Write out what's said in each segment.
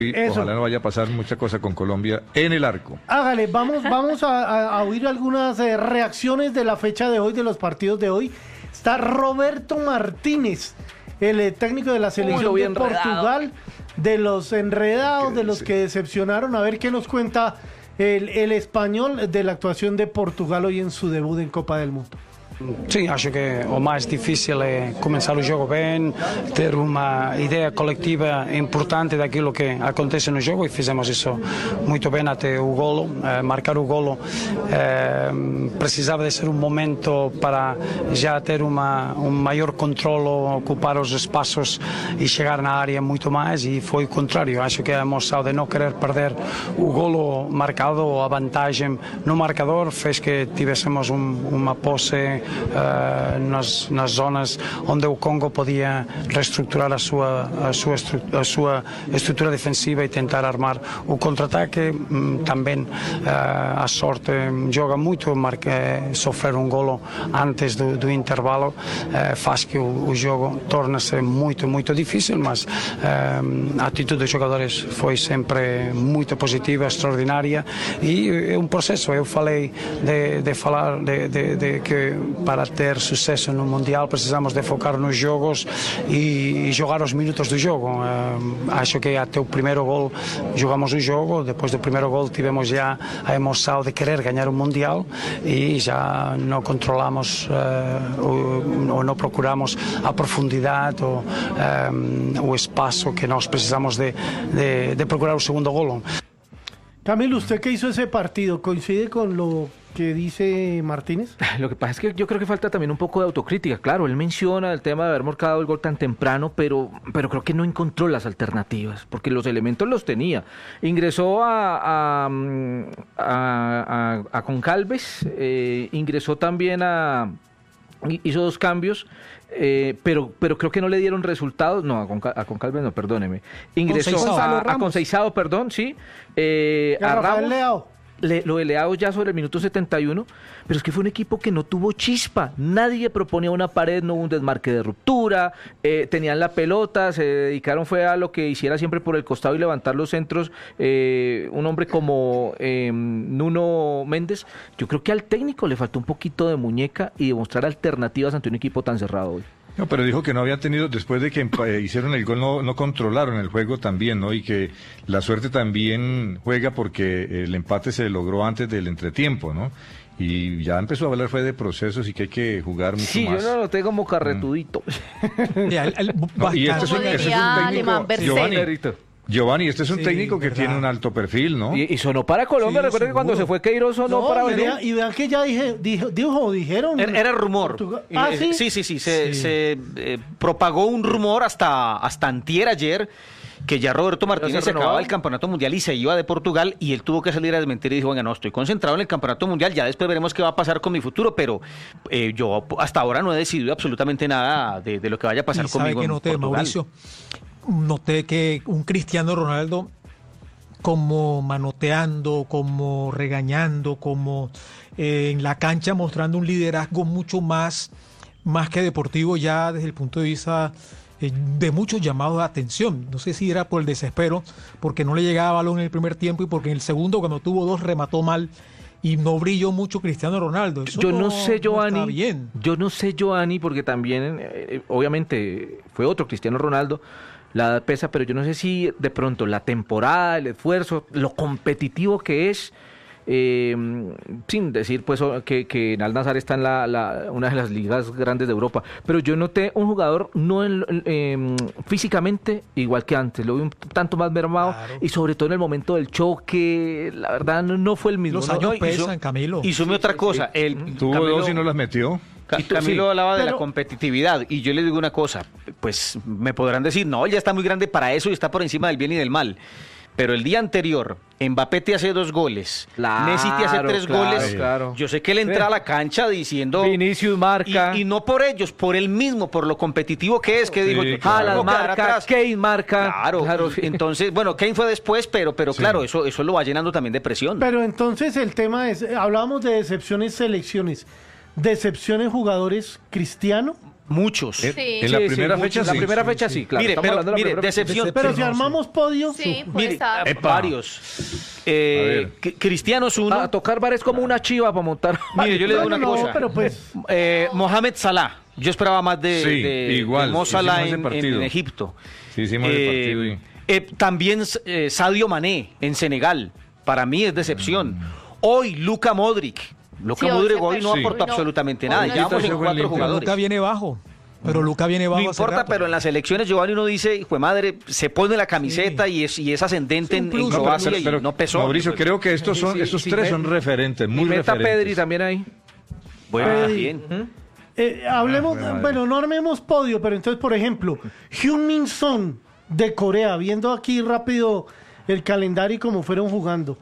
Eso. Ojalá no vaya a pasar mucha cosa con Colombia en el arco. Hágale, vamos a oír algunas reacciones de la fecha de hoy, de los partidos de hoy. Está Roberto Martínez, el técnico de la selección de Portugal, de los enredados, de los que decepcionaron. A ver qué nos cuenta el español de la actuación de Portugal hoy en su debut en Copa del Mundo. Sim, acho que o mais difícil é começar o jogo bem, ter uma ideia coletiva importante daquilo que acontece no jogo, e fizemos isso muito bem até o golo. Marcar o golo precisava de ser um momento para já ter maior controle, ocupar os espaços e chegar na área muito mais, e foi o contrário. Acho que a emoção de não querer perder o golo marcado, a vantagem no marcador, fez que tivéssemos uma posse nas zonas onde o Congo podia reestruturar a sua estrutura defensiva e tentar armar o contra-ataque. Também a sorte joga muito, sofrer um golo antes do intervalo faz que o jogo torne-se muito difícil, mas a atitude dos jogadores foi sempre muito positiva, extraordinária, e é um processo. Eu falei de que para ter sucesso no Mundial precisamos de focar nos jogos e jogar os minutos do jogo. Acho que até o primeiro gol jogamos o jogo, depois do primeiro gol tivemos já a emoção de querer ganhar o Mundial e já não controlamos ou não procuramos a profundidade ou o espaço que nós precisamos de procurar o segundo gol. Camilo, ¿usted qué hizo ese partido? ¿Coincide con lo que dice Martínez? Lo que pasa es que yo creo que falta también un poco de autocrítica. Claro, él menciona el tema de haber marcado el gol tan temprano, pero creo que no encontró las alternativas, porque los elementos los tenía. Ingresó a Goncalves, ingresó también hizo 2 cambios, pero creo que no le dieron resultados. No, a Goncalves no, perdóneme. Ingresó a Conceizado, perdón, sí. A Rafael Ramos. Leao. Lo de Leao ya sobre el minuto 71, pero es que fue un equipo que no tuvo chispa. Nadie proponía una pared, no hubo un desmarque de ruptura, tenían la pelota, se dedicaron fue a lo que hiciera siempre por el costado y levantar los centros. Un hombre como Nuno Méndez, yo creo que al técnico le faltó un poquito de muñeca y demostrar alternativas ante un equipo tan cerrado hoy. No, pero dijo que no había tenido, después de que hicieron el gol, no controlaron el juego también, ¿no? Y que la suerte también juega porque el empate se logró antes del entretiempo, ¿no? Y ya empezó a hablar fue de procesos y que hay que jugar mucho sí, más. Sí, yo no lo tengo como carretudito. Y este es un técnico, Giovanni, este es un técnico que tiene un alto perfil, ¿no? Y sonó para Colombia, recuerda que cuando se fue Queiroz sonó para Belén. Y vean que ya dijeron... Era rumor. ¿Sí? Sí. Se propagó un rumor hasta antier ayer, que ya Roberto Martínez se acababa el Campeonato Mundial y se iba de Portugal, y él tuvo que salir a desmentir y dijo, venga, no, estoy concentrado en el Campeonato Mundial, ya después veremos qué va a pasar con mi futuro, pero yo hasta ahora no he decidido absolutamente nada de lo que vaya a pasar conmigo en Portugal. Mauricio, noté que un Cristiano Ronaldo como manoteando, como regañando, como en la cancha mostrando un liderazgo mucho más que deportivo, ya desde el punto de vista de muchos llamados de atención. No sé si era por el desespero, porque no le llegaba balón en el primer tiempo y porque en el segundo, cuando tuvo 2, remató mal y no brilló mucho Cristiano Ronaldo. Eso yo no sé, Giovanni, está bien. Yo no sé, Giovanni, porque también, obviamente, fue otro Cristiano Ronaldo, la edad pesa, pero yo no sé si de pronto la temporada, el esfuerzo, lo competitivo que es, sin decir pues que Al-Nassr está en una de las ligas grandes de Europa, pero yo noté un jugador no físicamente igual que antes, lo vi un tanto más mermado, claro. Y sobre todo en el momento del choque, la verdad no fue el mismo. Los años pesan, Camilo. Y sume otra cosa, tuvo Camilo, 2 y no las metió. Camilo hablaba de la competitividad, y yo le digo una cosa, pues me podrán decir, no, él ya está muy grande para eso y está por encima del bien y del mal. Pero el día anterior, Mbappé te hace 2 goles, claro, Messi te hace 3 goles. Claro. Yo sé que él entra a la cancha diciendo... Vinicius marca. Y no por ellos, por él mismo, por lo competitivo que es, que digo... Haaland marca, Kane marca. Claro. Entonces, bueno, Kane fue después, pero claro, eso lo va llenando también de presión. Pero entonces el tema es, hablábamos de decepciones selecciones, decepciones jugadores. Cristiano Muchos. En la primera fecha, la primera fecha sí, claro. Mire, decepción. Pero si armamos podio, Sí, puede estar. Varios. Cristiano es uno. A tocar bar es como una chiva para montar. Mire, yo le digo una cosa. Pero pues, Mohamed Salah. Yo esperaba más de Mo Salah en Egipto. Sí, hicimos el partido. También Sadio Mané en Senegal. Para mí es decepción. Hoy Luka Modric. Modric hoy no aportó absolutamente nada. No, Llevamos en 4 jugadores. Luka viene bajo. Pero Luka viene bajo. No importa, pero en las elecciones Giovanni uno dice, hijo de madre, se pone la camiseta y es ascendente en Croacia y no pesó. Mauricio, creo que estos tres son referentes, muy meta referentes. Pedri también ahí. Bueno, bien. hablemos, bueno, no armemos podio, pero entonces, por ejemplo, Heung-min Son de Corea, viendo aquí rápido el calendario y cómo fueron jugando.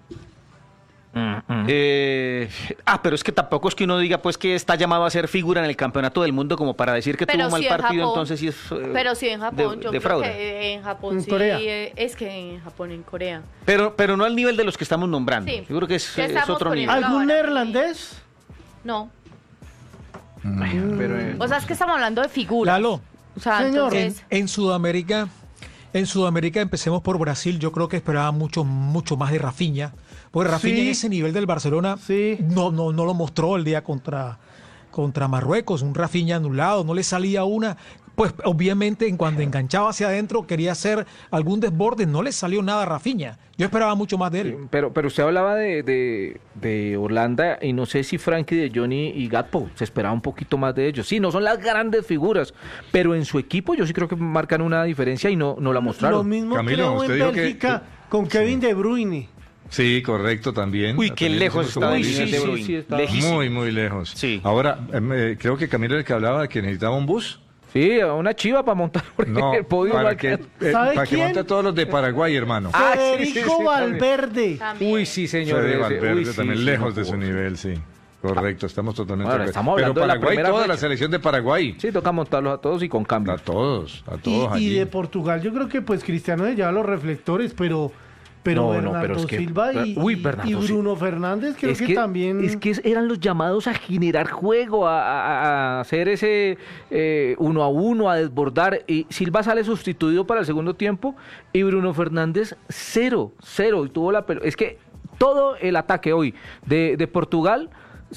Pero es que tampoco es que uno diga pues que está llamado a ser figura en el campeonato del mundo como para decir que pero tuvo mal partido, entonces sí es pero sí en Japón, yo creo fraude. que en Japón En sí, Corea. es que en Japón, en Corea. Pero no al nivel de los que estamos nombrando. Sí. Yo creo que es Estamos otro nivel. poniendo- ¿Algún no, neerlandés? No, Pero, o sea, es que estamos hablando de figuras. Lalo, O sea, Señor. entonces, en Sudamérica empecemos por Brasil. Yo creo que esperaba mucho más de Rafinha. Porque Rafinha Sí. en ese nivel del Barcelona Sí. no lo mostró el día contra Marruecos. Un Rafinha anulado, no le salía una. Pues obviamente cuando enganchaba hacia adentro quería hacer algún desborde, no le salió nada a Rafinha. Yo esperaba mucho más de él. pero usted hablaba de Holanda y no sé si Frankie de Jong y Gakpo, se esperaba un poquito más de ellos. Sí, no son las grandes figuras, pero en su equipo yo sí creo que marcan una diferencia y no la Lo mostraron. mismo Camilo, creo usted en dijo que- Bélgica con Kevin De Bruyne. Sí, correcto también. Uy, qué También lejos hicimos está como de Uy, nivel sí, de sí, Bruyne. sí, está Lejísimo. muy, muy lejos. Sí. Ahora, creo que Camilo era el que hablaba de que necesitaba un bus. Sí, una chiva para montar porque No, el podio para va a que, quedar- ¿Sabe que quién? monte a todos los de Paraguay, hermano. Ah, sí, Federico sí, sí, Valverde. también. Uy, sí, señor. Fede ese. Valverde Uy, sí, también sí, lejos no de su puedo. nivel, sí. Correcto, estamos totalmente Ahora, de estamos acuerdo. hablando de la Paraguay, primera toda la fecha. selección de Paraguay. Sí, toca montarlos a todos y con cambio. A todos Y allí. de Portugal, yo creo que pues Cristiano se lleva los reflectores, pero No, Bernardo pero es que- Silva y Bernardo Bruno Fernández creo es que también... Es que eran los llamados a generar juego, a hacer ese 1-1, a desbordar. Y Silva sale sustituido para el segundo tiempo y Bruno Fernández 0. Y tuvo la pelota. Es que todo el ataque hoy de Portugal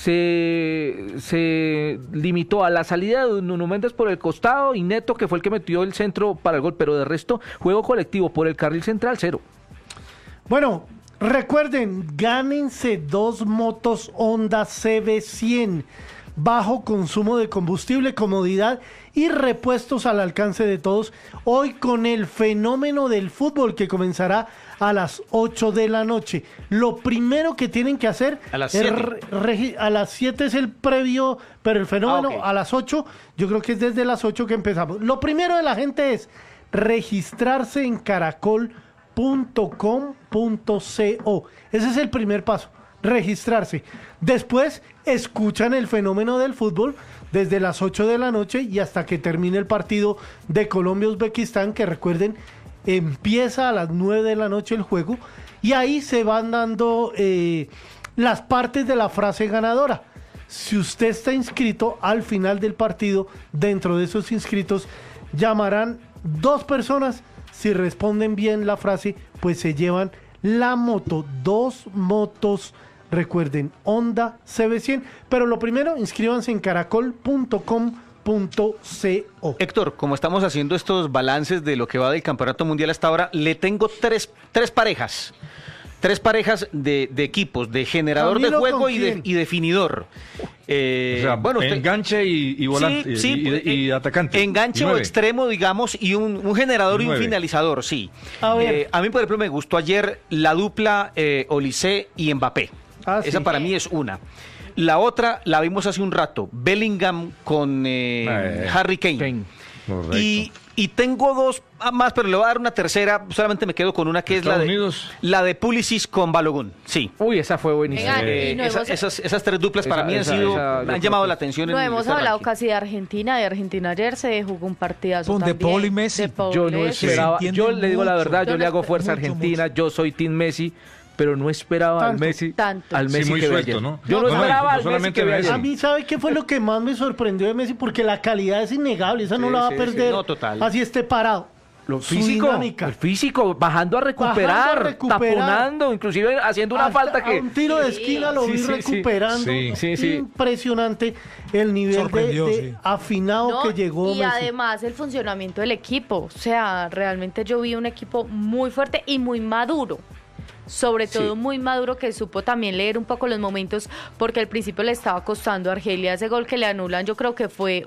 se limitó a la salida de Nuno Méndez por el costado y Neto, que fue el que metió el centro para el gol. Pero de resto, juego colectivo por el carril central, 0. Bueno, recuerden, gánense 2 motos Honda CB100, bajo consumo de combustible, comodidad y repuestos al alcance de todos. Hoy con el fenómeno del fútbol que comenzará a las 8 de la noche. Lo primero que tienen que hacer A las es 7. a las 7 es el previo, pero el fenómeno ok. a las 8, yo creo que es desde las 8 que empezamos. Lo primero de la gente es registrarse en caracol.com.co. Ese es el primer paso, registrarse. Después escuchan el fenómeno del fútbol desde las 8 de la noche y hasta que termine el partido de Colombia-Uzbekistán, que recuerden, empieza a las 9 de la noche el juego, y ahí se van dando las partes de la frase ganadora. Si usted está inscrito, al final del partido, dentro de esos inscritos, llamarán 2 personas. Si responden bien la frase, pues se llevan la moto, 2 motos, recuerden, Honda CB100. Pero lo primero, inscríbanse en caracol.com.co. Héctor, como estamos haciendo estos balances de lo que va del Campeonato Mundial hasta ahora, le tengo tres parejas. 3 parejas de equipos, de generador Camilo, de juego ¿con y quién? de definidor. O sea, usted- enganche y volante y atacante. Enganche o 9. extremo, digamos, y un generador y un 9. finalizador, sí. A ver. A mí, por ejemplo, me gustó ayer la dupla Olise y Mbappé. Ah, sí. Esa para mí es una. La otra la vimos hace un rato, Bellingham con Harry Kane. Correcto. Y tengo 2 más, pero le voy a dar una tercera. Solamente me quedo con una que es Estados Unidos. la de Pulisic con Balogun. Sí. Uy, esa fue buenísima. Venga, y no hemos- Esas 3 duplas para Esa- mí esa- han yo llamado creo la que- atención. No en hemos este hablado ranking. casi de Argentina. De Argentina ayer se jugó un partidazo Con De también. Paul y Messi. De Paul Yo no Messi. esperaba, Se yo entienden le digo la mucho. verdad, yo Yo le no hago espe- fuerza a mucho, Argentina, yo soy Team Messi, pero no esperaba al Messi muy que suelto, ayer. ¿no? Yo no esperaba al Messi que Messi. A mí, ¿sabe qué fue lo que más me sorprendió de Messi? Porque la calidad es innegable, esa no la va a perder. No, total. Así esté parado. Lo físico, el físico, bajando a recuperar, taponando, inclusive haciendo una falta que... A un tiro de esquina lo vi recuperando. Impresionante el nivel de afinado que llegó y Messi. Además el funcionamiento del equipo. O sea, realmente yo vi un equipo muy fuerte y muy maduro. Sobre todo muy maduro, que supo también leer un poco los momentos, porque al principio le estaba costando a Argelia ese gol que le anulan. Yo creo que fue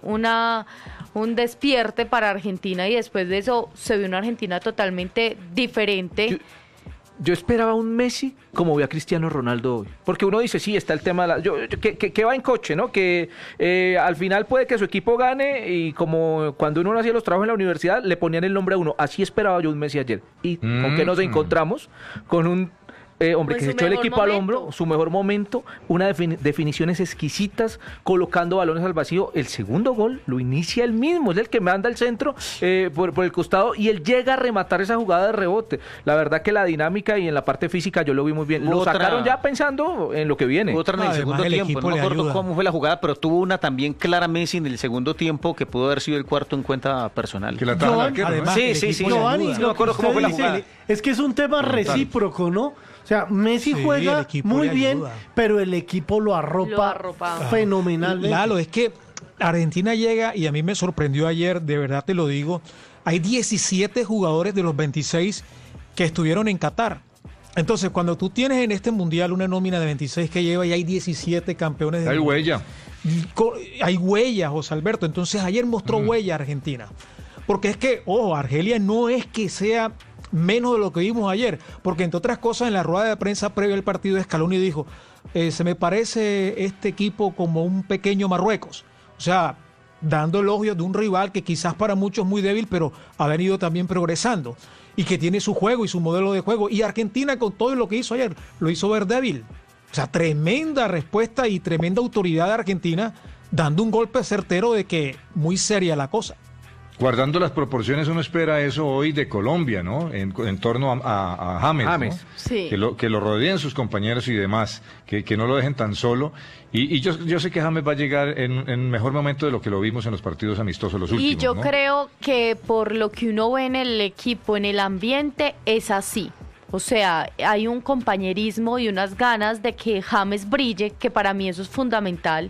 un despierte para Argentina, y después de eso se vio una Argentina totalmente diferente. Yo esperaba un Messi como vi a Cristiano Ronaldo hoy, porque uno dice, sí, está el tema de que va en coche, ¿no? Que al final puede que su equipo gane, y como cuando uno hacía los trabajos en la universidad le ponían el nombre a uno. Así esperaba yo un Messi ayer. ¿Y con qué nos encontramos? Con un hombre que se echó el equipo al hombro, su mejor momento, unas definiciones exquisitas, colocando balones al vacío. El segundo gol lo inicia él mismo, es el que manda el centro por el costado, y él llega a rematar esa jugada de rebote. La verdad que la dinámica y en la parte física yo lo vi muy bien. Lo sacaron ya pensando en lo que viene. Otra en el segundo tiempo, no me acuerdo cómo fue la jugada, pero tuvo una también clara Messi en el segundo tiempo que pudo haber sido el cuarto en cuenta personal. Que la trajo al arquero, además, sí. Giovanni, No me acuerdo cómo fue la jugada. Es que es un tema recíproco, ¿no? O sea, Messi juega muy bien, pero el equipo lo arropa fenomenalmente. Lalo, es que Argentina llega, y a mí me sorprendió ayer, de verdad te lo digo, hay 17 jugadores de los 26 que estuvieron en Qatar. Entonces, cuando tú tienes en este mundial una nómina de 26 que lleva, y hay 17 campeones de... Hay huella. Hay huella, José Alberto. Entonces, ayer mostró huella Argentina. Porque es que, ojo, Argelia no es que sea menos de lo que vimos ayer, porque entre otras cosas en la rueda de prensa previa al partido, Scaloni dijo, se me parece este equipo como un pequeño Marruecos, o sea, dando elogios de un rival que quizás para muchos es muy débil, pero ha venido también progresando y que tiene su juego y su modelo de juego. Y Argentina, con todo lo que hizo ayer, lo hizo ver débil. O sea, tremenda respuesta y tremenda autoridad de Argentina, dando un golpe certero de que muy seria la cosa. Guardando las proporciones, uno espera eso hoy de Colombia, ¿no? En torno a James, ¿no? Sí. Que lo rodeen sus compañeros y demás, que no lo dejen tan solo. Y yo sé que James va a llegar en mejor momento de lo que lo vimos en los partidos amistosos los últimos. Y yo ¿no? creo que por lo que uno ve en el equipo, en el ambiente, es así. O sea, hay un compañerismo y unas ganas de que James brille, que para mí eso es fundamental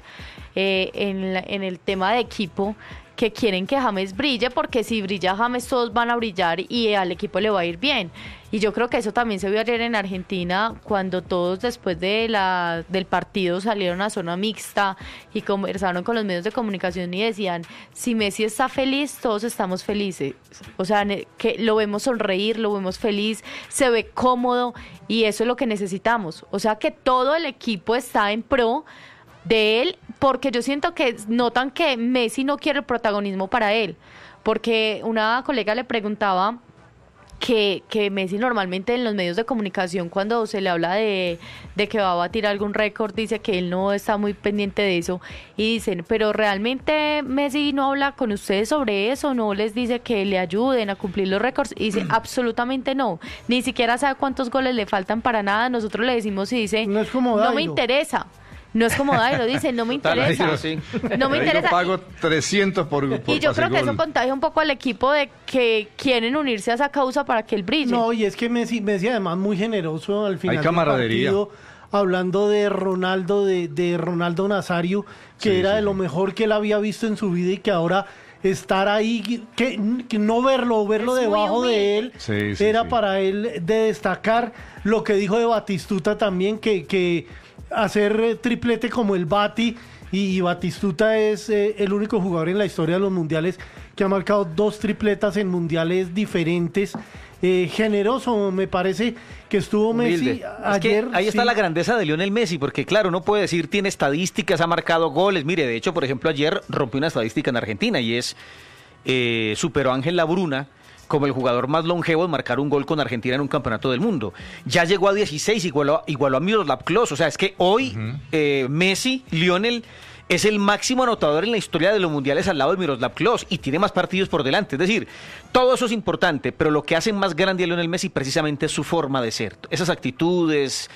en el tema de equipo, que quieren que James brille, porque si brilla James todos van a brillar y al equipo le va a ir bien. Y yo creo que eso también se vio ayer en Argentina, cuando todos después del partido salieron a zona mixta y conversaron con los medios de comunicación y decían, si Messi está feliz, todos estamos felices. O sea, que lo vemos sonreír, lo vemos feliz, se ve cómodo, y eso es lo que necesitamos. O sea, que todo el equipo está en pro de él, porque yo siento que notan que Messi no quiere el protagonismo para él, porque una colega le preguntaba que Messi normalmente en los medios de comunicación, cuando se le habla de que va a batir algún récord, dice que él no está muy pendiente de eso, y dicen, pero realmente Messi no habla con ustedes sobre eso, no les dice que le ayuden a cumplir los récords, y dice, absolutamente no, ni siquiera sabe cuántos goles le faltan para nada. Nosotros le decimos y dice, no es como Dairo. No me interesa. No es como Dairo, dice, no me interesa. No me interesa. Yo pago 300 por y yo creo que eso contagia un poco al equipo de que quieren unirse a esa causa para que él brille. No, y es que Messi además muy generoso al final. Hay camaradería. Del partido, hablando de Ronaldo, de Ronaldo Nazario, que era de lo mejor que él había visto en su vida, y que ahora estar ahí, que no verlo debajo de él, era para él de destacar. Lo que dijo de Batistuta también, que hacer triplete como el Bati, y Batistuta es el único jugador en la historia de los mundiales que ha marcado 2 tripletas en mundiales diferentes. Generoso, me parece que estuvo Messi ayer. Ahí está la grandeza de Lionel Messi, porque claro, uno puede decir, tiene estadísticas, ha marcado goles. Mire, de hecho, por ejemplo, ayer rompió una estadística en Argentina, y es superó a Ángel Labruna como el jugador más longevo en marcar un gol con Argentina en un campeonato del mundo. Ya llegó a 16, igualó a Miroslav Klose. O sea, es que hoy Messi, Lionel, es el máximo anotador en la historia de los mundiales al lado de Miroslav Klose y tiene más partidos por delante. Es decir, todo eso es importante, pero lo que hace más grande a Lionel Messi precisamente es su forma de ser. Esas actitudes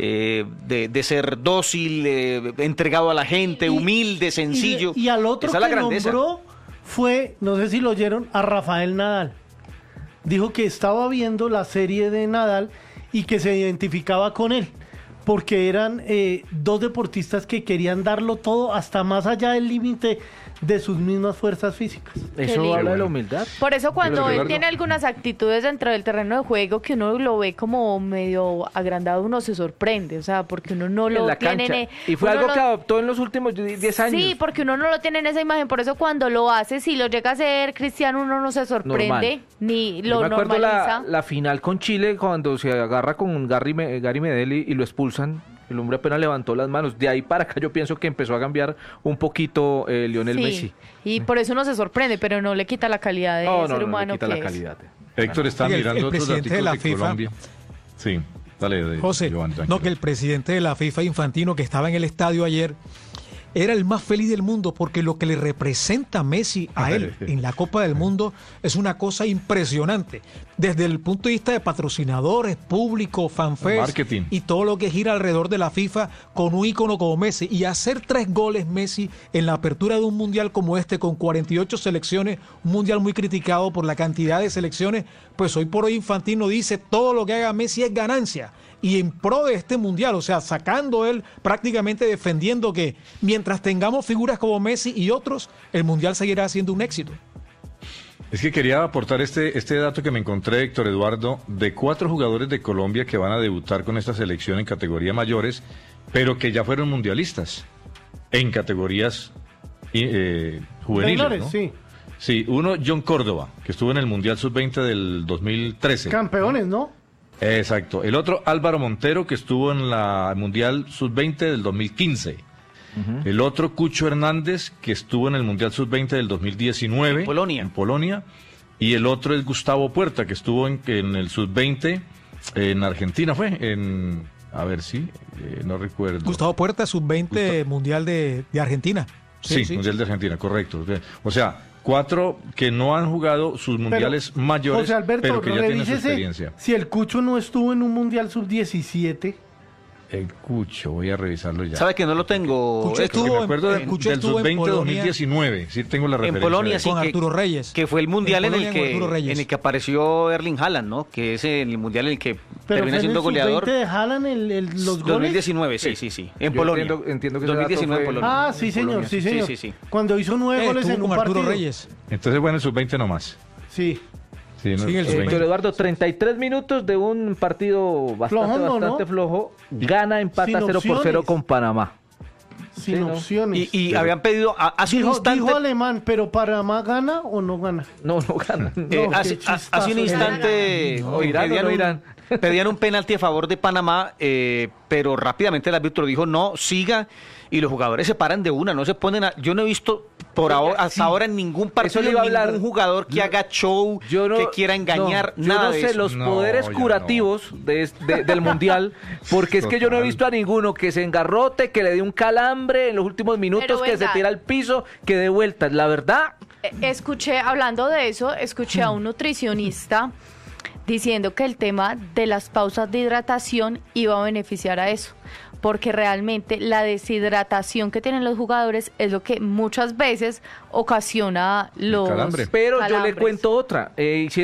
de ser dócil, entregado a la gente, humilde, sencillo. Y al otro que nombró fue, no sé si lo oyeron, a Rafael Nadal. Dijo que estaba viendo la serie de Nadal y que se identificaba con él, porque eran dos deportistas que querían darlo todo hasta más allá del límite de sus mismas fuerzas físicas. Eso habla de la humildad. Por eso cuando él tiene algunas actitudes dentro del terreno de juego que uno lo ve como medio agrandado, uno se sorprende, o sea, porque uno no lo tiene... Y fue algo que adoptó en los últimos 10 años. Sí, porque uno no lo tiene en esa imagen, por eso cuando lo hace, si lo llega a hacer Cristiano, uno no se sorprende, ni lo normaliza. Me acuerdo la final con Chile, cuando se agarra con Gary Medel y lo expulsan. El hombre apenas levantó las manos. De ahí para acá yo pienso que empezó a cambiar un poquito Lionel Messi. Y por eso uno se sorprende, pero no le quita la calidad de ser humano que es. Calidad. Héctor está mirando otros datos de la FIFA. Colombia. Sí, dale, José, que el presidente de la FIFA, Infantino, que estaba en el estadio ayer, era el más feliz del mundo porque lo que le representa Messi a él en la Copa del Mundo es una cosa impresionante. Desde el punto de vista de patrocinadores, público, fanfest marketing y todo lo que gira alrededor de la FIFA con un ícono como Messi. Y hacer 3 goles Messi en la apertura de un mundial como este con 48 selecciones, un mundial muy criticado por la cantidad de selecciones, pues hoy por hoy Infantino dice todo lo que haga Messi es ganancia. Y en pro de este mundial, o sea, sacando él, prácticamente defendiendo que mientras tengamos figuras como Messi y otros, el mundial seguirá siendo un éxito. Es que quería aportar este dato que me encontré, Héctor Eduardo, de 4 jugadores de Colombia que van a debutar con esta selección en categoría mayores, pero que ya fueron mundialistas en categorías juveniles, ¿no? Sí. Sí, uno, John Córdoba, que estuvo en el Mundial Sub-20 del 2013. Campeones, ¿no? Exacto. El otro, Álvaro Montero, que estuvo en la Mundial Sub-20 del 2015. El otro, Cucho Hernández, que estuvo en el Mundial Sub-20 del 2019. En Polonia. Y el otro es Gustavo Puerta, que estuvo en el Sub-20 en Argentina, no recuerdo. Gustavo Puerta, Sub-20 Mundial de Argentina. Sí, Mundial de Argentina, correcto. O sea, 4 que no han jugado sus mundiales mayores, José Alberto, pero que ya tienen su experiencia. Si el Cucho no estuvo en un Mundial Sub-17... El Cucho, voy a revisarlo ya. ¿Sabe que no lo tengo? Cucho estuvo, me acuerdo del Sub-20 2019, sí tengo la referencia. En Polonia, sí, con Arturo Reyes. Que fue el mundial en el que apareció Erling Haaland, ¿no? Que es el mundial en el que termina siendo goleador. ¿Pero fue en el Sub-20 de Haaland los goles? 2019, sí. En Polonia. Entiendo que 2019 en Polonia. Ah, sí, señor, Sí. Cuando hizo 9 goles en un partido. Arturo Reyes. Entonces, bueno, el Sub-20 nomás. Sí. Héctor Eduardo, 33 minutos de un partido bastante flojo. Gana, empata 0-0 con Panamá. Sin opciones. Y habían pedido hace un instante. Dijo Alemán, pero ¿Panamá gana o no gana? No gana. Hace un instante pedían un penalti a favor de Panamá, pero rápidamente el árbitro dijo no, siga. Y los jugadores se paran de una, no se ponen yo no he visto hasta ahora en ningún partido ningún jugador que haga show, que quiera engañar, nada de eso. Los poderes curativos del Mundial, porque es que yo no he visto a ninguno que se engarrote, que le dé un calambre en los últimos minutos, que se tira al piso, que dé vueltas. La verdad... Hablando de eso, a un nutricionista diciendo que el tema de las pausas de hidratación iba a beneficiar a eso, porque realmente la deshidratación que tienen los jugadores es lo que muchas veces ocasiona los calambres. Pero yo le cuento otra,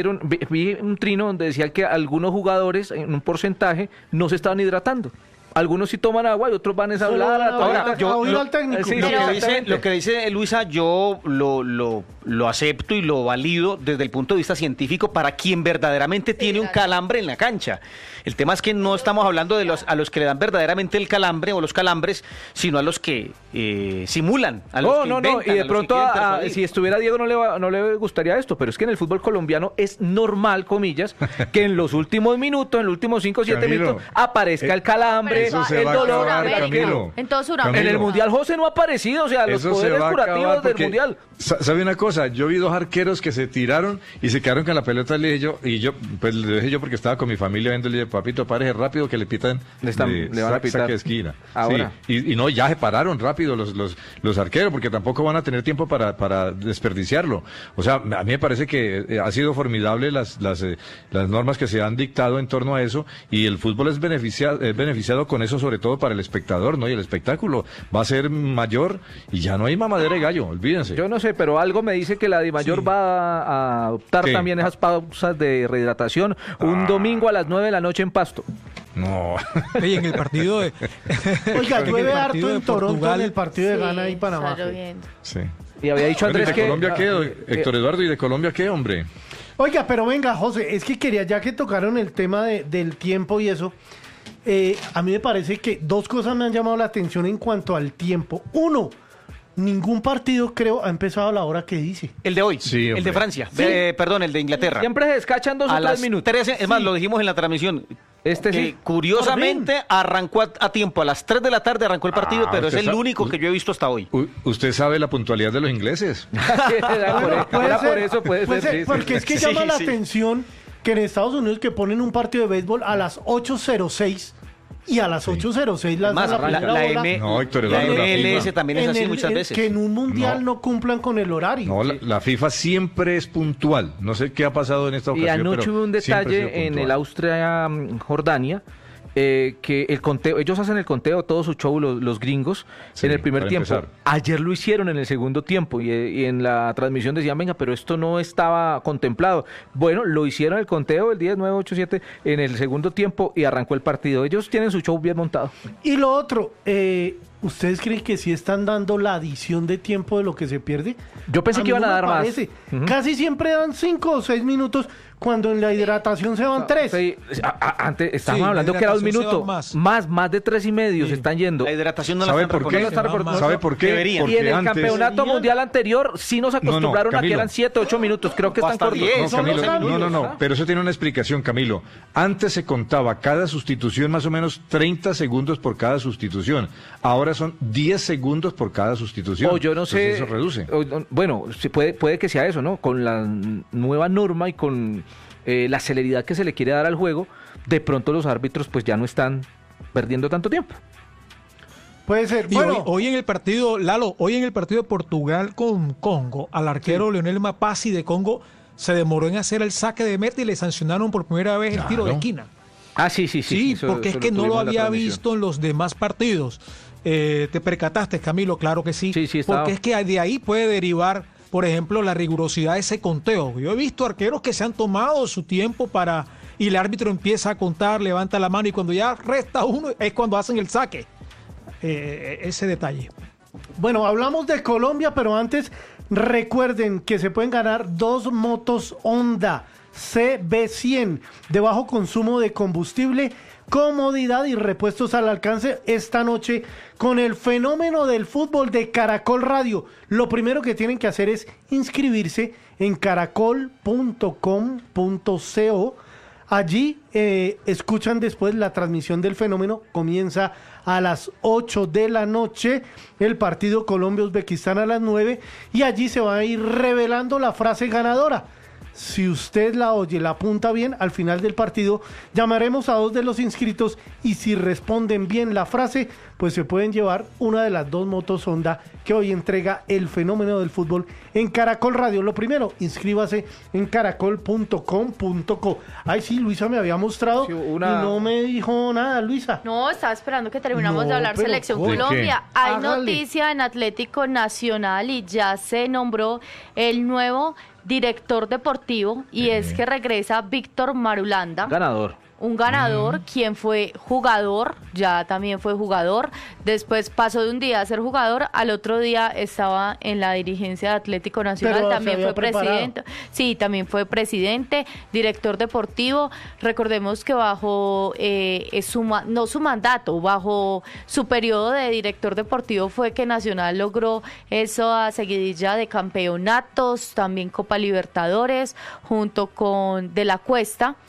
vi un trino donde decía que algunos jugadores en un porcentaje no se estaban hidratando. Algunos sí toman agua y otros van a hablar. Ahora, al técnico. Lo que dice Luisa, yo lo acepto y lo valido desde el punto de vista científico para quien verdaderamente tiene un calambre en la cancha. El tema es que no estamos hablando de a los que le dan verdaderamente el calambre o los calambres, sino a los que simulan, a los que inventan, y de pronto si estuviera Diego no le gustaría esto, pero es que en el fútbol colombiano es normal, comillas, que en los últimos minutos, en los últimos 5 o 7 minutos aparezca el calambre, Eso se va a acabar, Camilo. En todo Sudamérica. En el Mundial José no ha aparecido, o sea, los poderes curativos del Mundial. ¿Sabe una cosa? Yo vi 2 arqueros que se tiraron y se quedaron con la pelota, le dije pues le dije yo porque estaba con mi familia viendo, le dije, papito, párese rápido que le pitan, le van a pitar saque de esquina. Ahora. Sí, y no, ya se pararon rápido los arqueros, porque tampoco van a tener tiempo para desperdiciarlo. O sea, a mí me parece que ha sido formidable las normas que se han dictado en torno a eso, y el fútbol es beneficiado con eso, sobre todo para el espectador, ¿no? Y el espectáculo va a ser mayor y ya no hay mamadera de gallo, olvídense. Yo no sé, pero algo me dice que la DIMAYOR va a adoptar también esas pausas de rehidratación un domingo a las 9 de la noche en Pasto. No. Oye, en el partido de... Oiga, llueve harto en Toronto en el partido de Ghana y Panamá. Sí. Y había dicho Andrés que... ¿De Colombia qué, Héctor Eduardo? ¿Y de Colombia qué, hombre? Oiga, pero venga, José, es que quería, ya que tocaron el tema del tiempo y eso, a mí me parece que 2 cosas me han llamado la atención en cuanto al tiempo. 1, ningún partido, creo, ha empezado a la hora que dice. El de hoy, sí, el de Francia, sí. Perdón, el de Inglaterra. Siempre se descachan 2 o 3 minutos. 13, es más, lo dijimos en la transmisión. Sí. Curiosamente arrancó a tiempo, a las 3 de la tarde arrancó el partido, pero es el único que yo he visto hasta hoy. ¿Usted sabe la puntualidad de los ingleses? Por eso puede ser. Porque es que llama la atención que en Estados Unidos que ponen un partido de béisbol a las 8:06 y a las 8:06 la MLS también es así muchas veces. Que en un mundial no cumplan con el horario. No, la FIFA siempre es puntual. No sé qué ha pasado en esta ocasión. Y anoche hubo un detalle en el Austria-Jordania. Que el conteo, ellos hacen el conteo, todo su show, los gringos, en el primer tiempo. Empezar. Ayer lo hicieron en el segundo tiempo y en la transmisión decían, venga, pero esto no estaba contemplado. Bueno, lo hicieron el conteo el 10, 9, 8, 7 en el segundo tiempo y arrancó el partido. Ellos tienen su show bien montado. Y lo otro, ¿ustedes creen que sí están dando la adición de tiempo de lo que se pierde? Yo pensé que iban a dar más. Casi siempre dan 5 o 6 minutos cuando en la hidratación se van 3. Sí, antes estábamos hablando que era 1 minuto. Más de 3 y medio se están yendo. La hidratación no ¿Sabe por qué? ¿Sabe por qué? Deberían. Y en el campeonato mundial anterior sí nos acostumbraron a que eran 7, 8 minutos. Creo que están cortos. 10, no, pero eso tiene una explicación, Camilo. Antes se contaba cada sustitución más o menos 30 segundos por cada sustitución. Ahora son 10 segundos por cada sustitución. Yo no sé. Entonces eso reduce. Bueno, puede que sea eso, ¿no? Con la nueva norma y con la celeridad que se le quiere dar al juego, de pronto los árbitros pues ya no están perdiendo tanto tiempo. Puede ser. Y bueno, hoy en el partido, Lalo, hoy en el partido de Portugal con Congo, al arquero Leonel Mapasi de Congo se demoró en hacer el saque de meta y le sancionaron por primera vez el tiro de esquina. Sí, porque es que no lo había visto en los demás partidos. ¿Te percataste, Camilo? Claro que sí. Sí, porque es que de ahí puede derivar, por ejemplo, la rigurosidad de ese conteo. Yo he visto arqueros que se han tomado su tiempo y el árbitro empieza a contar, levanta la mano y cuando ya resta uno es cuando hacen el saque. Ese detalle. Bueno, hablamos de Colombia, pero antes recuerden que se pueden ganar 2 motos Honda CB100 de bajo consumo de combustible, comodidad y repuestos al alcance esta noche con el fenómeno del fútbol de Caracol Radio. Lo primero que tienen que hacer es inscribirse en caracol.com.co. Allí escuchan después la transmisión del fenómeno. Comienza a las 8 de la noche, el partido Colombia-Uzbekistán a las 9 y allí se va a ir revelando la frase ganadora. Si usted la oye, la apunta bien, al final del partido llamaremos a 2 de los inscritos y si responden bien la frase, pues se pueden llevar una de las 2 motos Honda que hoy entrega el fenómeno del fútbol en Caracol Radio. Lo primero, inscríbase en caracol.com.co. Ay, sí, Luisa me había mostrado y no me dijo nada, Luisa. No, estaba esperando que terminamos de hablar Selección Colombia. Hay noticia en Atlético Nacional y ya se nombró el nuevo director deportivo y es que regresa Víctor Marulanda. Un ganador, quien fue jugador, ya también fue jugador, después pasó de un día a ser jugador, al otro día estaba en la dirigencia de Atlético Nacional, pero también fue presidente, sí, también fue presidente, director deportivo. Recordemos que bajo su mandato, bajo su periodo de director deportivo fue que Nacional logró eso a seguidilla de campeonatos, también Copa Libertadores, junto con De la Cuesta.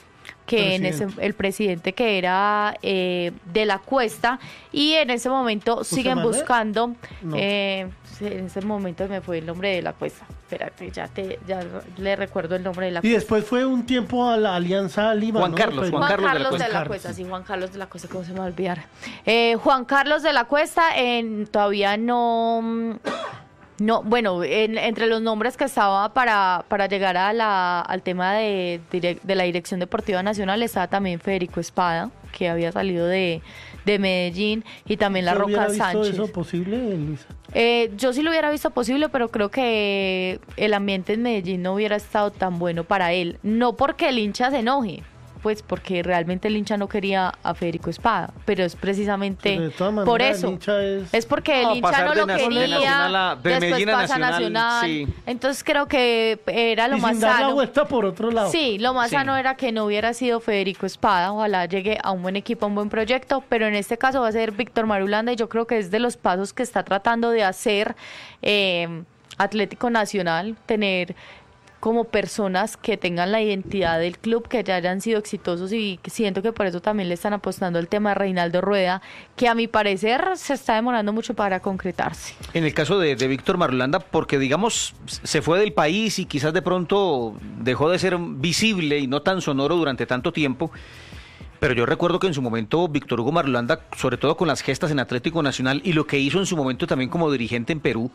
que el presidente que era de la Cuesta, y en ese momento siguen buscando, en ese momento me fue el nombre de la Cuesta, espérate, ya le recuerdo el nombre de la Cuesta. Y después fue un tiempo a la Alianza Lima, Juan Carlos de la Cuesta, sí, Juan Carlos de la Cuesta, ¿cómo se me va a olvidar? Juan Carlos de la Cuesta, todavía no, bueno, entre los nombres que estaba para llegar al tema de la Dirección Deportiva Nacional estaba también Federico Espada, que había salido de Medellín, y también La Roca Sánchez. ¿Hubiera visto eso posible, Luisa? Yo sí lo hubiera visto posible, pero creo que el ambiente en Medellín no hubiera estado tan bueno para él. No porque el hincha se enoje, pues porque realmente el hincha no quería a Federico Espada, pero es precisamente por eso. Es porque el hincha no lo quería, después pasa a Nacional. Sí. Entonces creo que era lo más sano. Dar la vuelta por otro lado. Sí, lo más sano era que no hubiera sido Federico Espada. Ojalá llegue a un buen equipo, a un buen proyecto, pero en este caso va a ser Víctor Marulanda, y yo creo que es de los pasos que está tratando de hacer Atlético Nacional, tener como personas que tengan la identidad del club, que ya hayan sido exitosos, y siento que por eso también le están apostando el tema de Reinaldo Rueda, que a mi parecer se está demorando mucho para concretarse. En el caso de Víctor Marulanda, porque digamos se fue del país y quizás de pronto dejó de ser visible y no tan sonoro durante tanto tiempo, pero yo recuerdo que en su momento Víctor Hugo Marulanda, sobre todo con las gestas en Atlético Nacional y lo que hizo en su momento también como dirigente en Perú,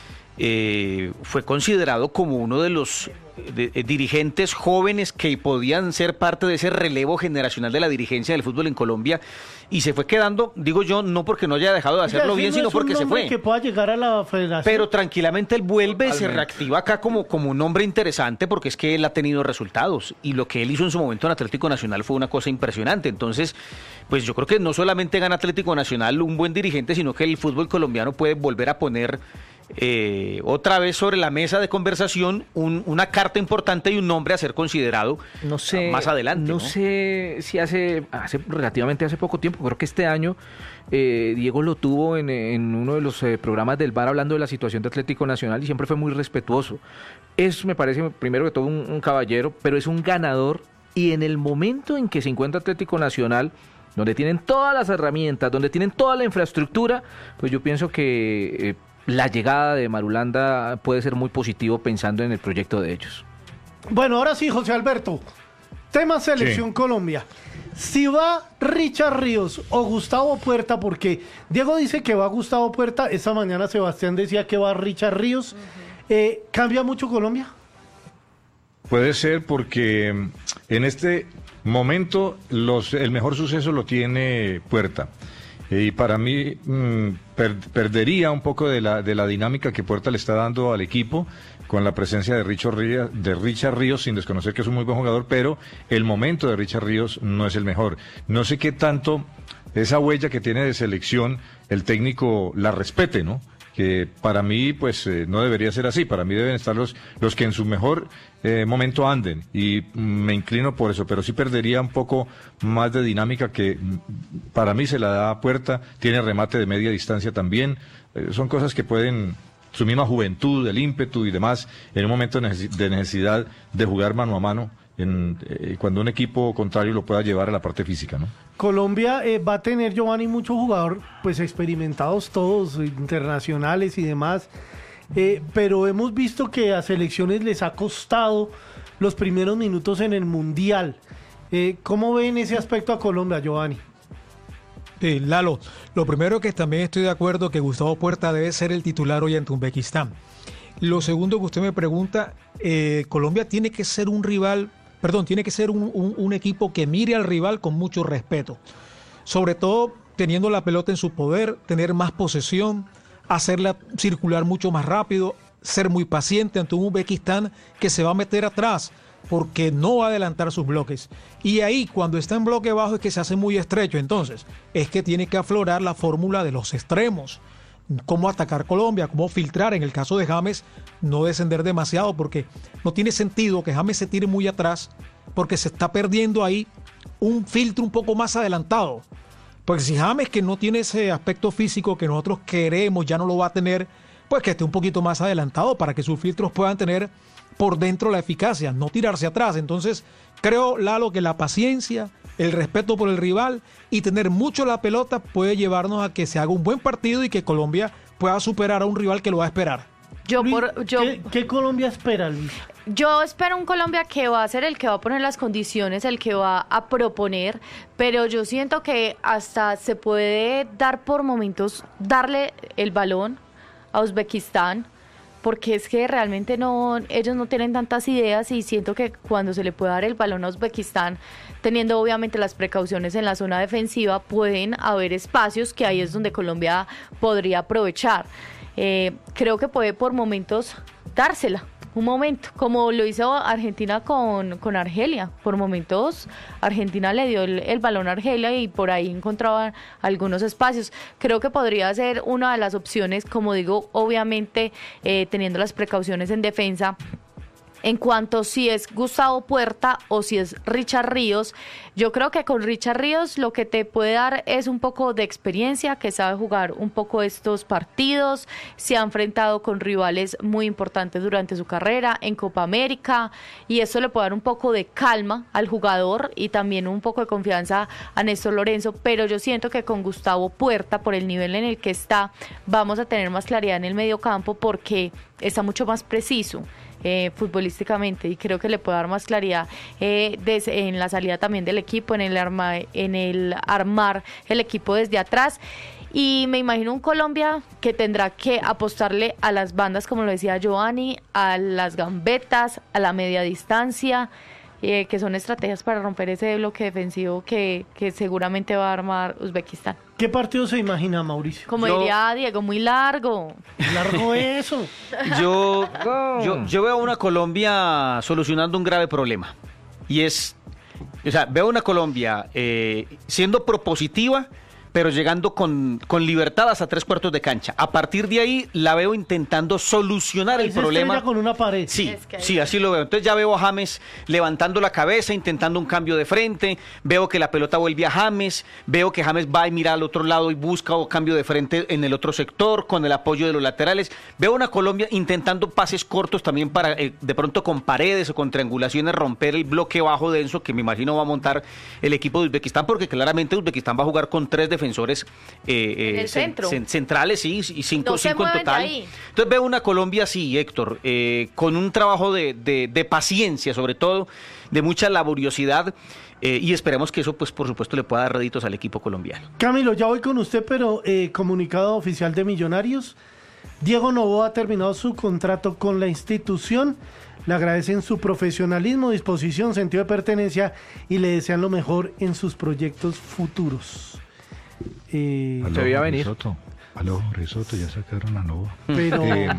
fue considerado como uno de los dirigentes jóvenes que podían ser parte de ese relevo generacional de la dirigencia del fútbol en Colombia, y se fue quedando, digo yo, no porque no haya dejado de hacerlo bien, sino porque se fue. Que pueda llegar a la federación. Pero tranquilamente él vuelve, se reactiva acá como un hombre interesante, porque es que él ha tenido resultados, y lo que él hizo en su momento en Atlético Nacional fue una cosa impresionante. Entonces, pues yo creo que no solamente gana Atlético Nacional un buen dirigente, sino que el fútbol colombiano puede volver a poner otra vez sobre la mesa de conversación una carta importante y un nombre a ser considerado más adelante. No sé si relativamente hace poco tiempo, creo que este año Diego lo tuvo en uno de los programas del VAR hablando de la situación de Atlético Nacional, y siempre fue muy respetuoso. Eso me parece, primero que todo, un caballero, pero es un ganador, y en el momento en que se encuentra Atlético Nacional, donde tienen todas las herramientas, donde tienen toda la infraestructura, pues yo pienso que la llegada de Marulanda puede ser muy positivo pensando en el proyecto de ellos. Bueno, ahora sí, José Alberto, tema Selección Colombia. Si va Richard Ríos o Gustavo Puerta, porque Diego dice que va Gustavo Puerta, esta mañana Sebastián decía que va Richard Ríos, ¿cambia mucho Colombia? Puede ser, porque en este momento el mejor suceso lo tiene Puerta. Y para mí perdería un poco de la dinámica que Puerta le está dando al equipo con la presencia de Richard Ríos, sin desconocer que es un muy buen jugador, pero el momento de Richard Ríos no es el mejor. No sé qué tanto esa huella que tiene de selección el técnico la respete, ¿no? Que para mí pues no debería ser así. Para mí deben estar los que en su mejor momento anden, y me inclino por eso, pero sí perdería un poco más de dinámica que para mí se la da a Puerta. Tiene remate de media distancia también, son cosas que pueden, su misma juventud, el ímpetu y demás, en un momento de necesidad de jugar mano a mano, cuando un equipo contrario lo pueda llevar a la parte física, ¿no? Colombia va a tener, Giovanni, muchos jugadores pues experimentados todos, internacionales y demás, pero hemos visto que a selecciones les ha costado los primeros minutos en el Mundial. ¿Cómo ven ese aspecto a Colombia, Giovanni? Lalo, lo primero que también estoy de acuerdo que Gustavo Puerta debe ser el titular hoy ante Uzbekistán. Lo segundo que usted me pregunta, Colombia tiene que ser un equipo que mire al rival con mucho respeto, sobre todo teniendo la pelota en su poder, tener más posesión, hacerla circular mucho más rápido, ser muy paciente ante un Uzbekistán que se va a meter atrás porque no va a adelantar sus bloques. Y ahí, cuando está en bloque bajo, es que se hace muy estrecho. Entonces, es que tiene que aflorar la fórmula de los extremos. Cómo atacar Colombia, cómo filtrar. En el caso de James, no descender demasiado, porque no tiene sentido que James se tire muy atrás, porque se está perdiendo ahí un filtro un poco más adelantado. Porque si James, que no tiene ese aspecto físico que nosotros queremos, ya no lo va a tener, pues que esté un poquito más adelantado para que sus filtros puedan tener por dentro la eficacia, no tirarse atrás. Entonces, creo, Lalo, que la paciencia, el respeto por el rival y tener mucho la pelota puede llevarnos a que se haga un buen partido y que Colombia pueda superar a un rival que lo va a esperar. ¿Qué Colombia espera, Luis? Yo espero un Colombia que va a ser el que va a poner las condiciones, el que va a proponer, pero yo siento que hasta se puede dar por momentos, darle el balón a Uzbekistán, porque es que realmente ellos no tienen tantas ideas y siento que cuando se le puede dar el balón a Uzbekistán, teniendo obviamente las precauciones en la zona defensiva, pueden haber espacios que ahí es donde Colombia podría aprovechar. Creo que puede por momentos dársela, un momento, como lo hizo Argentina con Argelia. Por momentos Argentina le dio el balón a Argelia y por ahí encontraban algunos espacios. Creo que podría ser una de las opciones, como digo, obviamente teniendo las precauciones en defensa. En cuanto si es Gustavo Puerta o si es Richard Ríos, yo creo que con Richard Ríos lo que te puede dar es un poco de experiencia, que sabe jugar un poco estos partidos, se ha enfrentado con rivales muy importantes durante su carrera en Copa América y eso le puede dar un poco de calma al jugador y también un poco de confianza a Néstor Lorenzo, pero yo siento que con Gustavo Puerta, por el nivel en el que está, vamos a tener más claridad en el mediocampo porque está mucho más preciso futbolísticamente y creo que le puede dar más claridad en la salida también del equipo, en el armar el equipo desde atrás. Y me imagino un Colombia que tendrá que apostarle a las bandas, como lo decía Giovanni, a las gambetas, a la media distancia, que son estrategias para romper ese bloque defensivo que seguramente va a armar Uzbekistán. ¿Qué partido se imagina, Mauricio? Como diría Diego, muy largo. Largo eso. Yo veo a una Colombia solucionando un grave problema. Y veo a una Colombia siendo propositiva, pero llegando con libertad hasta 3/4 de cancha. A partir de ahí la veo intentando solucionar el problema. Con una pared. Sí, así lo veo. Entonces ya veo a James levantando la cabeza, intentando un cambio de frente, veo que la pelota vuelve a James, veo que James va y mira al otro lado y busca un cambio de frente en el otro sector, con el apoyo de los laterales. Veo una Colombia intentando pases cortos también para, de pronto con paredes o con triangulaciones, romper el bloque bajo denso que me imagino va a montar el equipo de Uzbekistán, porque claramente Uzbekistán va a jugar con 3 defensores en el centro. Centrales, sí, y cinco en total. Entonces veo una Colombia así, Héctor, con un trabajo de paciencia, sobre todo, de mucha laboriosidad, y esperemos que eso, pues, por supuesto, le pueda dar réditos al equipo colombiano. Camilo, ya voy con usted, pero comunicado oficial de Millonarios. Diego Noboa ha terminado su contrato con la institución. Le agradecen su profesionalismo, disposición, sentido de pertenencia y le desean lo mejor en sus proyectos futuros. Se veía venir. Risotto, ya sacaron a Novoa. Pero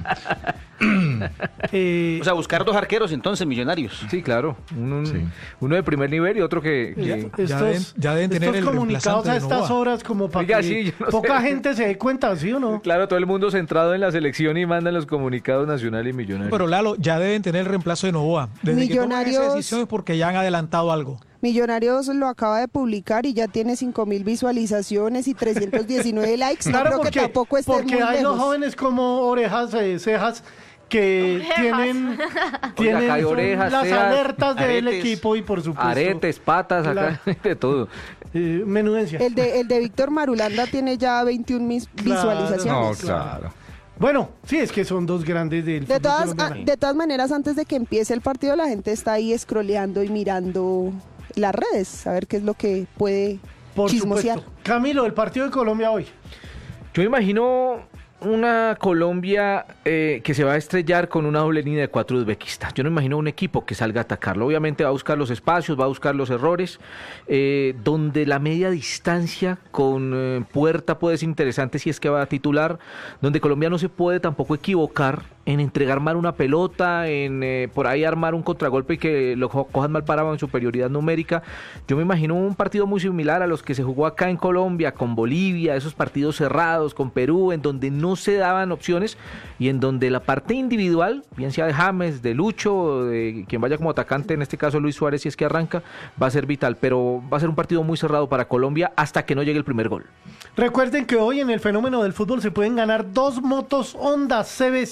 o sea, buscar 2 arqueros entonces, Millonarios. Sí, claro. Uno de primer nivel y otro que... Ya deben tener estos el comunicados a estas horas como para que poca gente se dé cuenta, ¿sí o no? Claro, todo el mundo centrado en la selección y mandan los comunicados nacionales y Millonarios. Pero Lalo, ya deben tener el reemplazo de Novoa. Desde Millonarios... que toman esa decisión es porque ya han adelantado algo. Millonarios lo acaba de publicar y ya tiene 5.000 visualizaciones y 319 likes. Claro, no creo que tampoco esté muy porque hay lejos. los jóvenes como Orejas, Cejas, que tienen orejas, las cejas, alertas del aretes, equipo y por supuesto aretes, patas, acá, de todo. Menudencia. El de Víctor Marulanda tiene ya 21 visualizaciones. No, claro. Bueno, sí, es que son 2 grandes del fútbol colombiano. De todas maneras, antes de que empiece el partido, la gente está ahí scrolleando y mirando las redes, a ver qué es lo que puede chismosear. Supuesto. Camilo, el partido de Colombia hoy. Yo imagino una Colombia que se va a estrellar con una doble línea de 4 de Uzbekistán. Yo no imagino un equipo que salga a atacarlo. Obviamente va a buscar los espacios, va a buscar los errores, donde la media distancia con Puerta puede ser interesante si es que va a titular, donde Colombia no se puede tampoco equivocar en entregar mal una pelota, en por ahí armar un contragolpe y que lo cojan mal parado en superioridad numérica. Yo me imagino un partido muy similar a los que se jugó acá en Colombia, con Bolivia, esos partidos cerrados, con Perú, en donde no se daban opciones y en donde la parte individual, bien sea de James, de Lucho, de quien vaya como atacante, en este caso Luis Suárez, si es que arranca, va a ser vital, pero va a ser un partido muy cerrado para Colombia hasta que no llegue el primer gol. Recuerden que hoy en el fenómeno del fútbol se pueden ganar 2 motos Honda CB100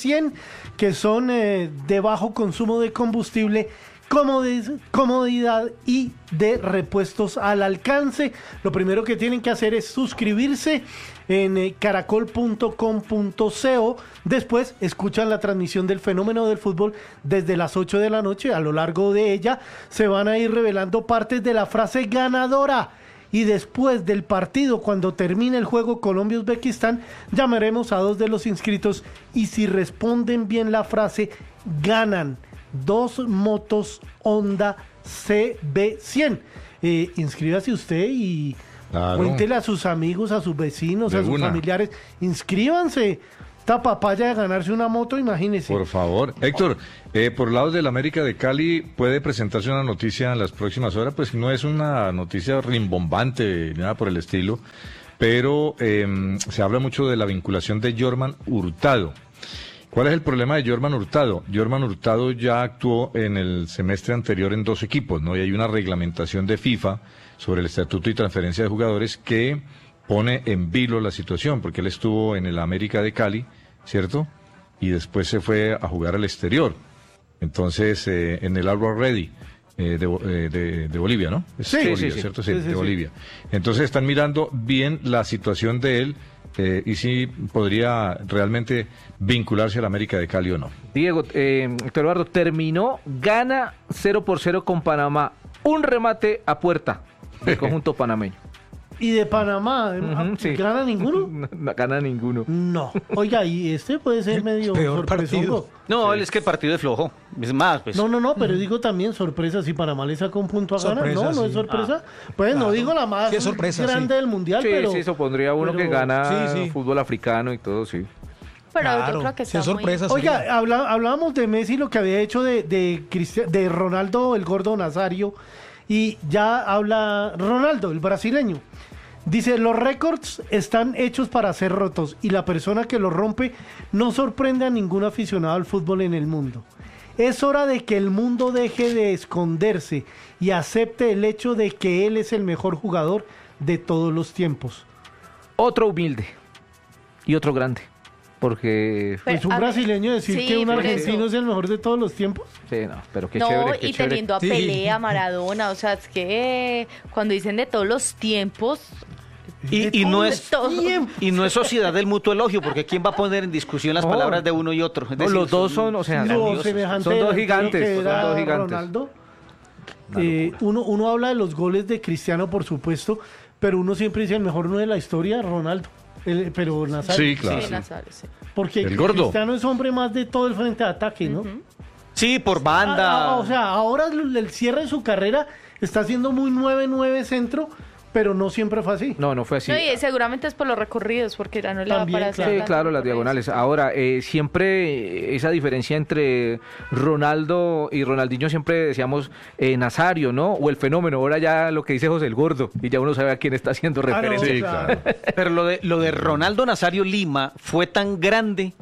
que son de bajo consumo de combustible, comodidad y de repuestos al alcance. Lo primero que tienen que hacer es suscribirse en caracol.com.co. Después escuchan la transmisión del Fenómeno del Fútbol desde las 8 de la noche. A lo largo de ella se van a ir revelando partes de la frase ganadora. Y después del partido, cuando termine el juego Colombia-Uzbekistán, llamaremos a 2 de los inscritos y si responden bien la frase, ganan 2 motos Honda CB100. Inscríbase usted y cuéntele a sus amigos, a sus vecinos, a sus familiares. Inscríbanse. Esta papaya de ganarse una moto, imagínese. Por favor. Héctor, por lado del América de Cali, ¿puede presentarse una noticia en las próximas horas? Pues no es una noticia rimbombante, ni nada por el estilo, pero se habla mucho de la vinculación de Jorman Hurtado. ¿Cuál es el problema de Jorman Hurtado? Jorman Hurtado ya actuó en el semestre anterior en 2 equipos, ¿no? Y hay una reglamentación de FIFA sobre el estatuto y transferencia de jugadores que pone en vilo la situación, porque él estuvo en el América de Cali, ¿cierto? Y después se fue a jugar al exterior. Entonces, en el Always Ready de Bolivia, ¿no? Sí, Bolivia, sí, ¿cierto? sí, De Bolivia. Entonces están mirando bien la situación de él y si podría realmente vincularse al América de Cali o no. Diego, Héctor Eduardo, gana 0-0 con Panamá. Un remate a puerta del conjunto panameño. ¿Y de Panamá? Sí. ¿Gana ninguno? No gana ninguno. No. Oiga, y este puede ser medio sorpresoso. No, él es que el partido es flojo. Es más, pues. No, pero digo también sorpresa. Si Panamá le saca un punto a Ghana, no es sorpresa. Pues claro. No digo la más grande del mundial, pero... Sí, supondría uno que gana fútbol africano y todo, sí. Pero yo creo que está sorpresa. Oiga, hablábamos de Messi, lo que había hecho de Ronaldo, el gordo Nazario, y ya habla Ronaldo, el brasileño. Dice, los récords están hechos para ser rotos y la persona que los rompe no sorprende a ningún aficionado al fútbol en el mundo. Es hora de que el mundo deje de esconderse y acepte el hecho de que él es el mejor jugador de todos los tiempos. Otro humilde y otro grande. Porque... Pues un brasileño decir que un argentino es el mejor de todos los tiempos. Sí, no, pero qué chévere, qué y chévere. teniendo a Pelé, a Maradona, o sea, es que cuando dicen de todos los tiempos... Y no es sociedad del mutuo elogio, porque ¿quién va a poner en discusión las palabras de uno y otro? Es decir, los dos son, o sea, son dos gigantes. Ronaldo. Uno habla de los goles de Cristiano, por supuesto, pero uno siempre dice el mejor no de la historia, Ronaldo. Pero Nazario. Sí, claro. Sí, Nazario, sí. Porque el gordo. Cristiano es hombre más de todo el frente de ataque, ¿no? Sí, por banda. O sea, ahora el cierre de su carrera está siendo muy 9-9 centro, pero no siempre fue así. No fue así. No, y seguramente es por los recorridos, porque ya no le También, va para claro. hacer Sí, claro, las diagonales. Ahora, siempre esa diferencia entre Ronaldo y Ronaldinho, siempre decíamos Nazario, ¿no? O el fenómeno. Ahora ya lo que dice José el Gordo, y ya uno sabe a quién está haciendo referencia. Sí, claro. Pero lo de Ronaldo Nazario Lima fue tan grande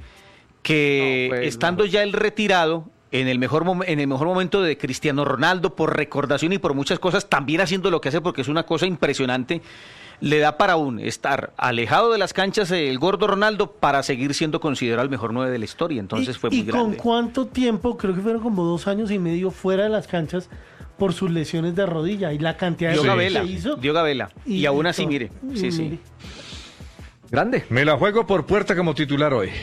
que estando ya él retirado, en el mejor momento de Cristiano Ronaldo, por recordación y por muchas cosas, también haciendo lo que hace, porque es una cosa impresionante, le da para estar alejado de las canchas el gordo Ronaldo para seguir siendo considerado el mejor 9 de la historia. Entonces fue muy grande. ¿Y con cuánto tiempo? Creo que fueron como 2 años y medio fuera de las canchas por sus lesiones de rodilla y la cantidad de goles que hizo. Dio Gabela. Y aún así, mire. Sí. Grande. Me la juego por Puerta como titular hoy.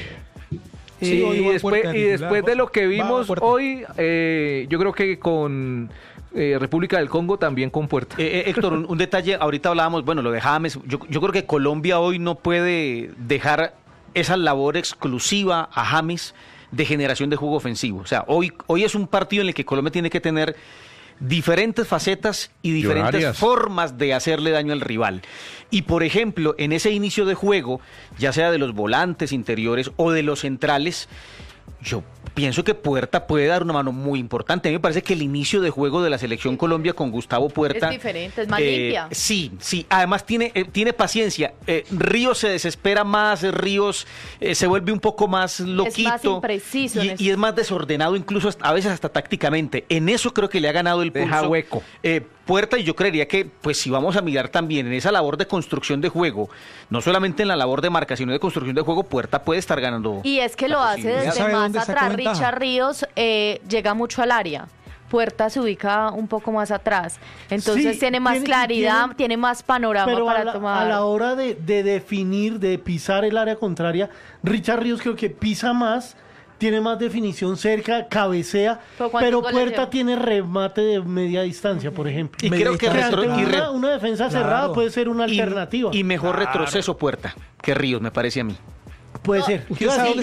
Sí, y después de lo que vimos hoy, yo creo que con República del Congo también con Puerta. Héctor, un detalle, ahorita hablábamos, lo de James, yo creo que Colombia hoy no puede dejar esa labor exclusiva a James de generación de juego ofensivo. O sea, hoy es un partido en el que Colombia tiene que tener diferentes facetas y diferentes formas de hacerle daño al rival. Y por ejemplo, en ese inicio de juego, ya sea de los volantes interiores o de los centrales, yo pienso que Puerta puede dar una mano muy importante. A mí me parece que el inicio de juego de la Selección Colombia con Gustavo Puerta es diferente, es más limpia. Sí. Además tiene paciencia. Ríos se desespera más, Ríos se vuelve un poco más loquito. Es más impreciso. Y es más desordenado, incluso a veces hasta tácticamente. En eso creo que le ha ganado el pulso. Deja hueco. Puerta, y yo creería que, pues si vamos a mirar también en esa labor de construcción de juego, no solamente en la labor de marca, sino de construcción de juego, Puerta puede estar ganando. Y es que lo hace desde más atrás. Richard Ríos llega mucho al área. Puerta se ubica un poco más atrás, entonces sí, tiene más claridad, tiene más panorama para tomar. A la hora de definir, de pisar el área contraria, Richard Ríos creo que pisa más, tiene más definición cerca, cabecea, pero Puerta tiene remate de media distancia, por ejemplo. Y creo que una defensa cerrada puede ser una alternativa. Y mejor retroceso Puerta que Ríos, me parece a mí. Puede ser. No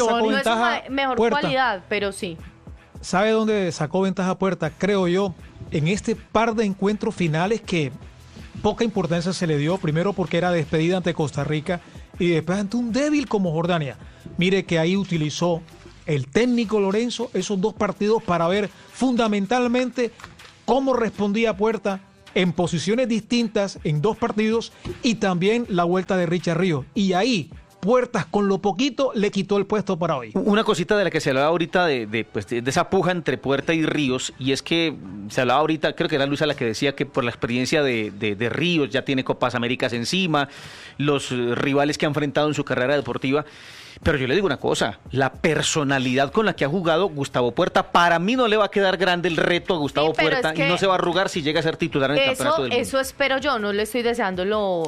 es mejor Puerta. Cualidad, pero sí. ¿Sabe dónde sacó ventaja Puerta? Creo yo, en este par de encuentros finales que poca importancia se le dio, primero porque era despedida ante Costa Rica y después ante un débil como Jordania. Mire que ahí utilizó el técnico Lorenzo esos dos partidos para ver fundamentalmente cómo respondía Puerta en posiciones distintas en dos partidos y también la vuelta de Richard Ríos. Y ahí Puertas con lo poquito le quitó el puesto para hoy. Una cosita de la que se hablaba ahorita de esa puja entre Puerta y Ríos, y es que se hablaba ahorita, creo que era Luisa la que decía que por la experiencia de Ríos, ya tiene Copas Américas encima, los rivales que ha enfrentado en su carrera deportiva. Pero yo le digo una cosa, la personalidad con la que ha jugado Gustavo Puerta, para mí no le va a quedar grande el reto a Gustavo Puerta, y no se va a arrugar si llega a ser titular en el campeonato del mundo. Eso espero yo, no le estoy deseando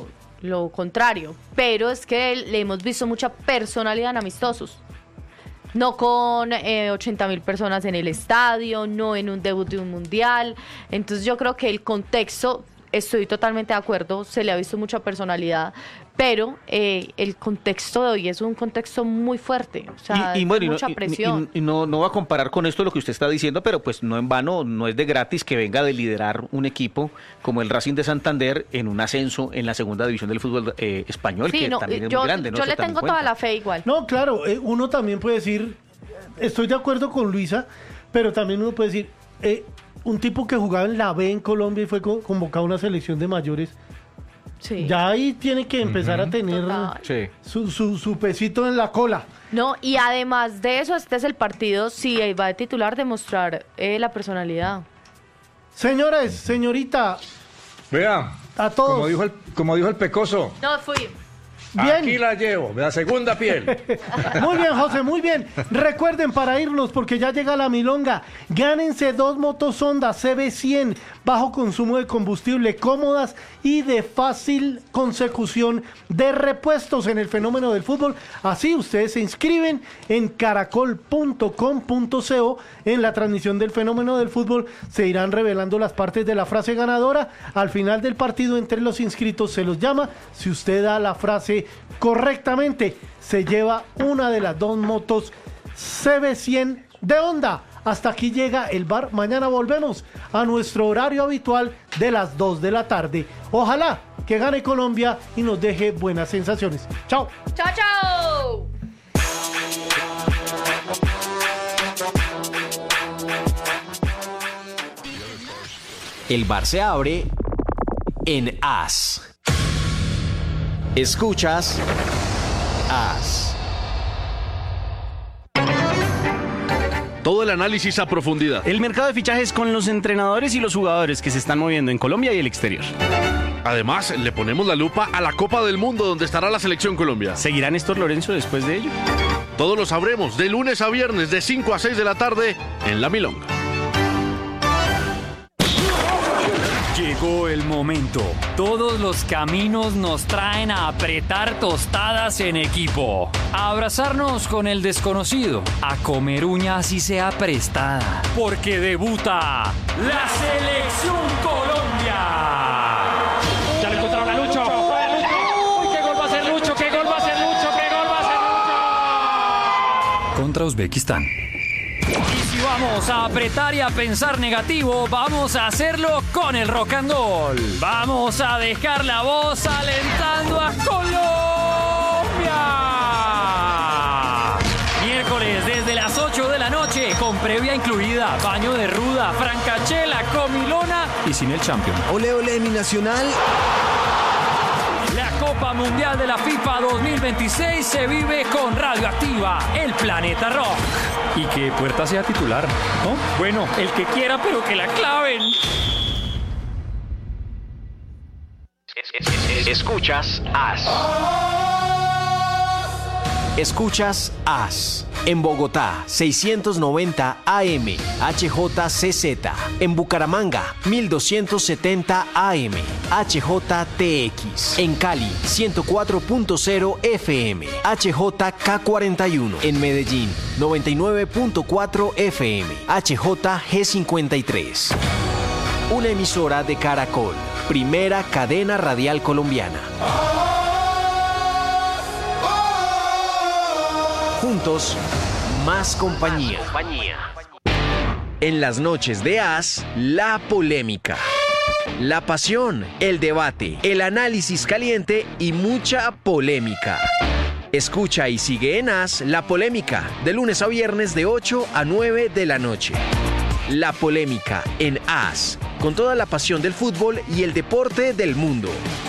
lo contrario, pero es que le hemos visto mucha personalidad en amistosos, no con 80.000 personas en el estadio, no en un debut de un mundial. Entonces yo creo que el contexto, estoy totalmente de acuerdo, se le ha visto mucha personalidad, pero el contexto de hoy es un contexto muy fuerte, o sea, mucha presión. Y no va a comparar con esto lo que usted está diciendo, pero pues no en vano, no es de gratis que venga de liderar un equipo como el Racing de Santander en un ascenso en la segunda división del fútbol español, sí, que también es muy grande. Yo le tengo toda la fe igual. No, claro, uno también puede decir, estoy de acuerdo con Luisa, pero también uno puede decir, un tipo que jugaba en la B en Colombia y fue convocado a una selección de mayores, sí, ya ahí tiene que empezar a tener su pesito en la cola. No, y además de eso, este es el partido, si va de titular, demostrar la personalidad. Señores, señorita, vea, a todos. Como dijo el Pecoso. No, fui. Bien. Aquí la llevo, de la segunda piel. Muy bien, José, muy bien. Recuerden para irnos, porque ya llega la milonga. Gánense 2 motos Honda CB100, bajo consumo de combustible, cómodas y de fácil consecución de repuestos en el fenómeno del fútbol. Así ustedes se inscriben en caracol.com.co. En la transmisión del fenómeno del fútbol se irán revelando las partes de la frase ganadora. Al final del partido, entre los inscritos se los llama. Si usted da la frase correctamente, se lleva una de las 2 motos CB100 de Honda. Hasta aquí llega el bar. Mañana volvemos a nuestro horario habitual de las 2 de la tarde. Ojalá que gane Colombia y nos deje buenas sensaciones. Chao. Chao, chao. El bar se abre en AS. Escuchas AS. Todo el análisis a profundidad. El mercado de fichajes con los entrenadores y los jugadores que se están moviendo en Colombia y el exterior. Además, le ponemos la lupa a la Copa del Mundo, donde estará la Selección Colombia. ¿Seguirá Néstor Lorenzo después de ello? Todo lo sabremos de lunes a viernes de 5 a 6 de la tarde en La Milonga. Llegó el momento. Todos los caminos nos traen a apretar tostadas en equipo, a abrazarnos con el desconocido, a comer uñas y sea prestada, porque debuta la Selección Colombia. Ya lo encontraron a Lucho. ¡Uy, qué gol va a hacer Lucho! ¡Qué gol va a hacer Lucho! ¡Qué gol va a hacer Lucho! Contra Uzbekistán. Y si vamos a apretar y a pensar negativo, vamos a hacerlo con el rock and roll. Vamos a dejar la voz alentando a Colombia. Miércoles desde las 8 de la noche, con previa incluida, baño de ruda, francachela, comilona y sin el champion. Ole, ole, mi nacional. La Copa Mundial de la FIFA 2026 se vive con Radioactiva, el planeta rock. Y que Puerta sea titular, ¿no? Bueno, el que quiera, pero que la claven. Escuchas AS. Escuchas AS. En Bogotá, 690 AM, HJCZ. En Bucaramanga, 1270 AM, HJTX. En Cali, 104.0 FM, HJK41. En Medellín, 99.4 FM, HJG53. Una emisora de Caracol, primera cadena radial colombiana. Juntos, más compañía. En las noches de AS, la polémica, la pasión, el debate, el análisis caliente y mucha polémica. Escucha y sigue en AS La Polémica, de lunes a viernes de 8 a 9 de la noche. La Polémica en AS, con toda la pasión del fútbol y el deporte del mundo.